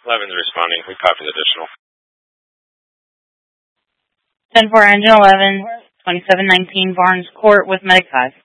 11's responding. We copy the additional. 10-4, engine 11, 2719 Barnes Court with Medic 5.